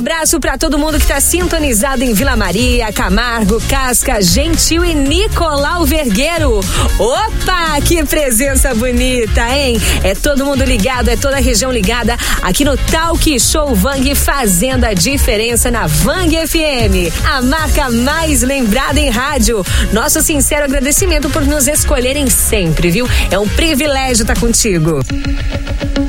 abraço para todo mundo que tá sintonizado em Vila Maria, Camargo, Casca, Gentil e Nicolau Vergueiro. Opa, que presença bonita, hein? É todo mundo ligado, é toda a região ligada aqui no Talk Show Vang, fazendo a diferença na Vang FM, a marca mais lembrada em rádio. Nosso sincero agradecimento por nos escolherem sempre, viu? É um privilégio estar contigo.